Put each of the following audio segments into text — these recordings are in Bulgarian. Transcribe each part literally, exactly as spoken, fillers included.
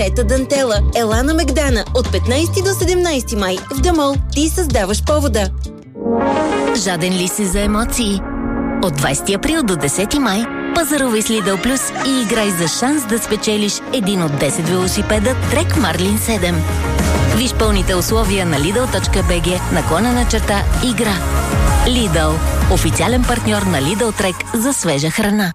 Пета Дантела, Елана Мегдана от петнайсети до седемнайсети май в Дамол. Ти създаваш повода. Жаден ли си за емоции? От двайсети април до десети май пазарувай с Lidl Plus и играй за шанс да спечелиш един от десет велосипеда Trek Marlin седем. Виж пълните условия на Lidl.bg наклона на черта игра. Lidl. Официален партньор на Lidl Trek за свежа храна.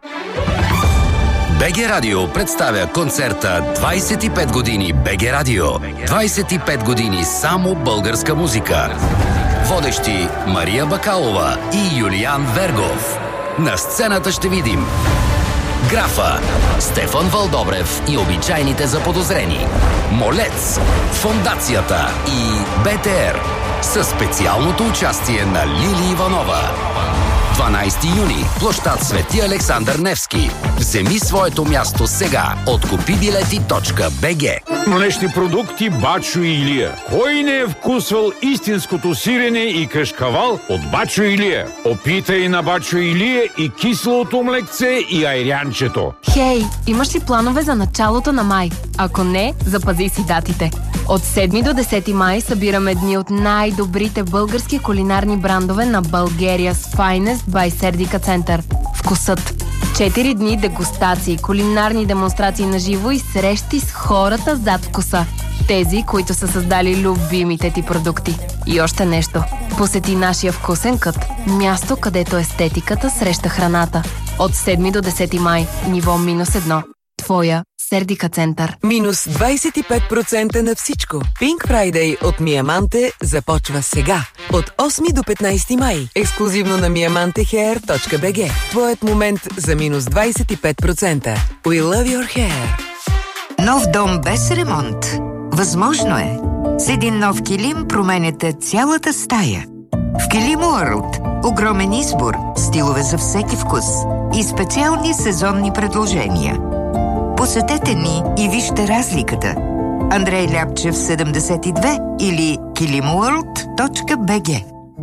БГ Радио представя концерта двайсет и пет години БГ Радио. двайсет и пет години само българска музика. Водещи Мария Бакалова и Юлиан Вергов. На сцената ще видим Графа, Стефан Вълдобрев и обичайните заподозрени, Молец, Фондацията и БТР със специалното участие на Лили Иванова. дванайсети юни, площад Свети Александър Невски. Вземи своето място сега от купи билети точка би джи. Млечни продукти Бачо и Илия. Кой не е вкусвал истинското сирене и кашкавал от Бачо и Илия? Опитай на Бачо и Илия и киселото млекце и айрянчето. Хей, имаш ли планове за началото на май? Ако не, запази си датите. От седми до десети май събираме дни от най-добрите български кулинарни брандове на Bulgaria's Finest by Serdica Center. Вкусът. Четири дни дегустации, кулинарни демонстрации на живо и срещи с хората зад вкуса. Тези, които са създали любимите ти продукти. И още нещо. Посети нашия вкусен кът. Място, където естетиката среща храната. От седми до десети май. Ниво минус едно. Твоя Сердика Център. Минус двайсет и пет процента на всичко. Pink Friday от Миаманте започва сега. От осми до петнайсети май. Ексклузивно на миаманте хеър точка би джи. Твоят момент за минус двайсет и пет процента. We love your hair. Нов дом без ремонт. Възможно е. С един нов килим променяте цялата стая. В Килим Уърлд огромен избор, стилове за всеки вкус и специални сезонни предложения. Посетете ни и вижте разликата. Андрей Ляпчев седемдесет и две или килим уърлд точка би джи.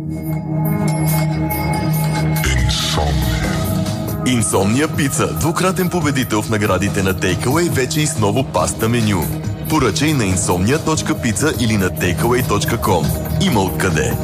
Инсомния пица, двукратен победител в наградите на Takeaway, вече и с ново паста меню. Поръчай на инсомния точка пица или на тейкауей точка ком. Има откъде.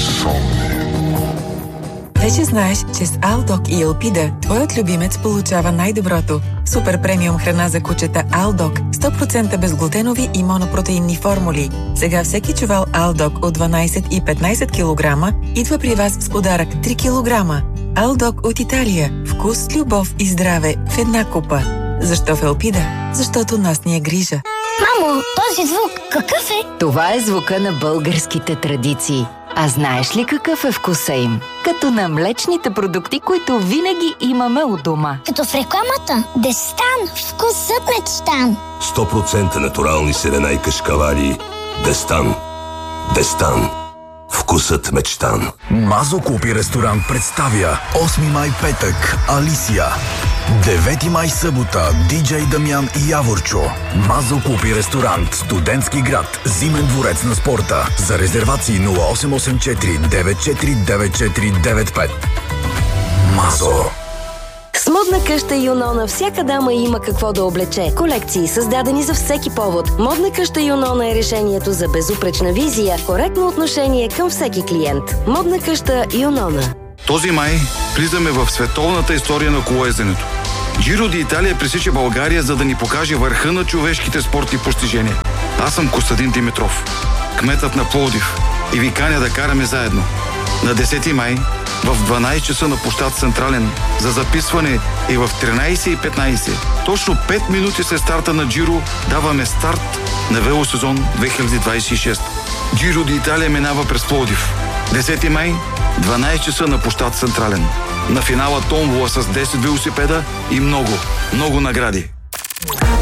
Вече знаеш, че с Алдок и Елпида твоят любимец получава най-доброто. Супер премиум храна за кучета Алдок, сто процента безглутенови и монопротеинни формули. Сега всеки чувал Алдок от дванайсет и петнайсет килограма идва при вас с подарък три килограма. Алдок от Италия. Вкус, любов и здраве в една купа. Защо в Елпида? Защото нас ни е грижа. Мамо, този звук какъв е? Това е звука на българските традиции. А знаеш ли какъв е вкуса им? Като на млечните продукти, които винаги имаме у дома. Като в рекламата. Дестан. Вкусът мечтан. сто процента натурални сирена и кашкавали. Дестан. Дестан. Вкусът мечтан. Мазо Купи ресторант представя осми май петък Алисия, девети май събота диджей Дамян и Яворчо. Мазо Купи ресторант, Студентски град, Зимен дворец на спорта. За резервации нула осем осем четири девет четири девет четири девет пет. Мазо. С модна къща Юнона всяка дама има какво да облече. Колекции създадени за всеки повод. Модна къща Юнона е решението за безупречна визия, коректно отношение към всеки клиент. Модна къща Юнона. Този май влизаме в световната история на колоезденето. Джиро ди Италия пресича България, за да ни покаже върха на човешките спортни постижения. Аз съм Костадин Димитров, кметът на Пловдив, и ви каня да караме заедно. На десети май в дванайсет часа на площад Централен за записване и в тринайсет и петнайсет. Точно пет минути след старта на Джиро даваме старт на велосезон две хиляди двайсет и шеста. Джиро ди Италия минава през Пловдив. десети май, дванайсет часа на площад Централен. На финала томбола с десет велосипеда и много, много награди.